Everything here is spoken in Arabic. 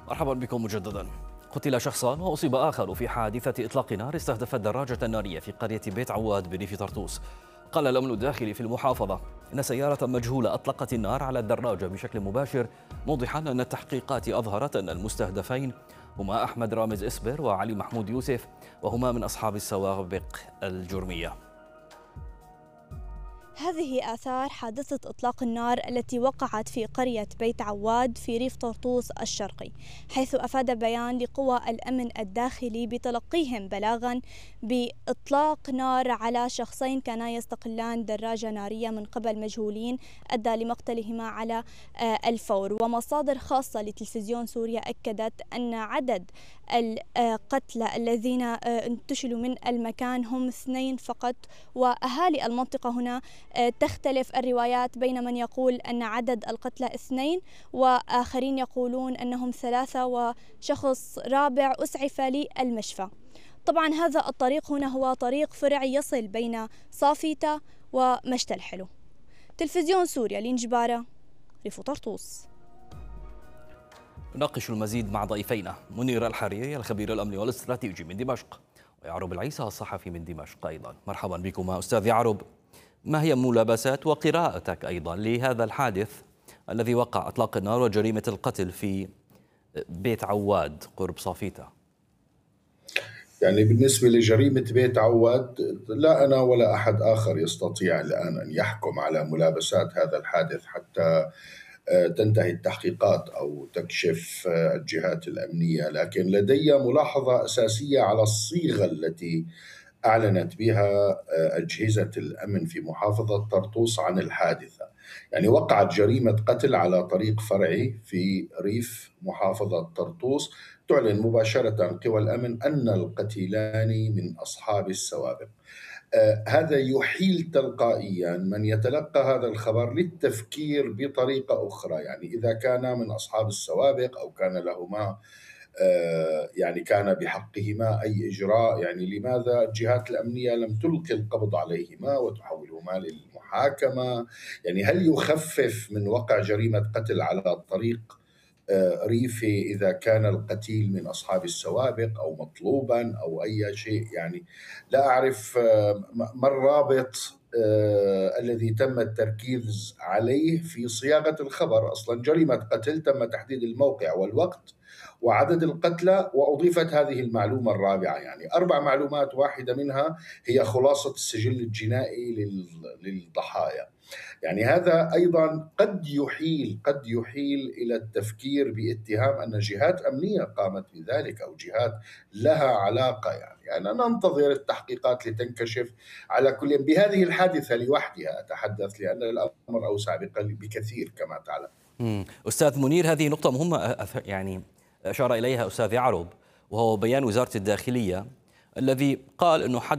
مرحبا بكم مجددا. قتل شخصان وأصيب آخر في حادثة إطلاق نار استهدفت دراجة نارية في قرية بيت عواد بريف طرطوس. قال الأمن الداخلي في المحافظة إن سيارة مجهولة أطلقت النار على الدراجة بشكل مباشر، موضحا أن التحقيقات أظهرت أن المستهدفين هما أحمد رامز إسبر وعلي محمود يوسف، وهما من أصحاب السوابق الجرمية. هذه آثار حادثة إطلاق النار التي وقعت في قرية بيت عواد في ريف طرطوس الشرقي، حيث أفاد بيان لقوى الأمن الداخلي بتلقيهم بلاغا بإطلاق نار على شخصين كانا يستقلان دراجة نارية من قبل مجهولين أدى لمقتلهما على الفور. ومصادر خاصة لتلفزيون سوريا أكدت أن عدد القتلى الذين انتشلوا من المكان هم 2 فقط. وأهالي المنطقة هنا تختلف الروايات بين من يقول أن عدد القتلى 2 وآخرين يقولون أنهم 3 وشخص رابع أسعف للمشفى. طبعا هذا الطريق هنا هو طريق فرعي يصل بين صافيتا ومشتى الحلو. تلفزيون سوريا لنجبارة، ريف طرطوس. نناقش المزيد مع ضيفينا منير الحريري الخبير الأمني والاستراتيجي من دمشق، ويعرب العيسى الصحفي من دمشق أيضا. مرحبا بكما أستاذ يعرب، ما هي ملابسات وقراءتك أيضا لهذا الحادث الذي وقع إطلاق النار وجريمة القتل في بيت عواد قرب صافيتا؟ يعني بالنسبة لجريمة بيت عواد، لا أنا ولا أحد آخر يستطيع الآن أن يحكم على ملابسات هذا الحادث حتى تنتهي التحقيقات أو تكشف الجهات الأمنية، لكن لدي ملاحظة أساسية على الصيغة التي أعلنت بها أجهزة الأمن في محافظة طرطوس عن الحادثة. يعني وقعت جريمة قتل على طريق فرعي في ريف محافظة طرطوس، تعلن مباشرة قوى الأمن أن القتيلان من أصحاب السوابق. هذا يحيل تلقائيا من يتلقى هذا الخبر للتفكير بطريقة أخرى، يعني إذا كان من أصحاب السوابق أو كان لهما يعني كان بحقهما أي إجراء، يعني لماذا الجهات الأمنية لم تلقي القبض عليهما وتحولهما للمحاكمة؟ يعني هل يخفف من وقع جريمة قتل على الطريق ريفي إذا كان القتيل من أصحاب السوابق أو مطلوبا أو أي شيء؟ يعني لا أعرف ما الرابط الذي تم التركيز عليه في صياغة الخبر. أصلا جريمة قتل تم تحديد الموقع والوقت وعدد القتلى، وأضيفت هذه المعلومة الرابعة، يعني 4 معلومات، واحدة منها هي خلاصة السجل الجنائي للضحايا. يعني هذا أيضا قد يحيل إلى التفكير باتهام أن جهات أمنية قامت بذلك أو جهات لها علاقة. يعني أنا ننتظر التحقيقات لتنكشف. على كل بهذه الحادثة لوحدها أتحدث، لأن الأمر أوسع بكثير كما تعلم. أستاذ منير، هذه نقطة مهمة يعني أشار إليها أستاذ يعرب، وهو بيان وزارة الداخلية الذي قال أنه حدث